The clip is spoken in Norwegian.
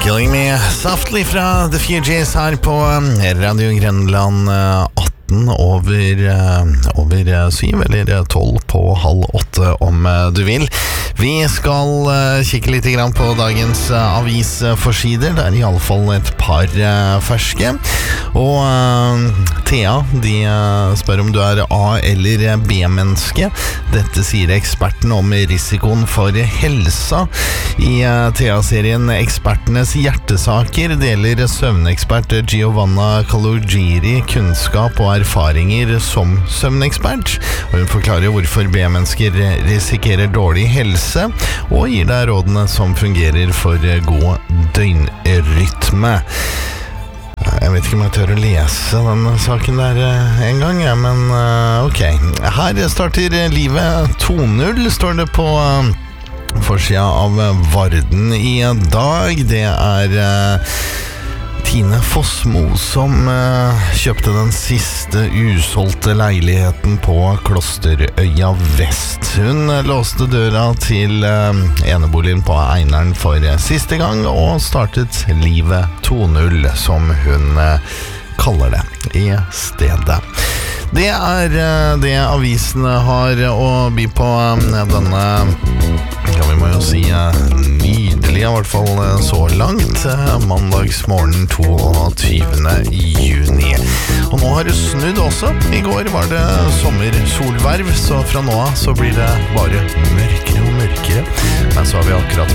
Killing Me Softly fra The Fugees her på Radio Grenland 18 over 7 eller 12 på halv 8 om du vil. Vi skal kikke litt grann på dagens avisforsider. Det er i alle fall et par ferske. Og Thea, de spør om du er A- eller B-menneske. Dette sier eksperten om risikoen for helsa. I Thea-serien Ekspertenes hjertesaker deler søvnekspert Giovanna Kalogiri kunnskap og erfaringer som søvnekspert. Og hun forklarer hvorfor B-mennesker risikerer dårlig helse, og gir deg rådene som fungerer for god døgnrytme. Jeg vet ikke om jeg tør å lese denne saken der en gang, men ok. Her starter livet 2.0, står det på forsida av Varden i dag. Det er Tine Fossmo som kjøpte den siste usolgte leiligheten på Klosterøya Vest. Hun låste døra til eneboligen på Einaren for siste gang og startet livet 2.0, som hun kaller det i stedet. Det er det avisene har å by på denne, ja, vi må jo si nydelig, i hvert fall så langt, mandagsmorgen 22. juni. Og nå har det snudd også. I går var det sommersolverv, så fra nå av så blir det bare mørkere og mørkere. Men så har vi akkurat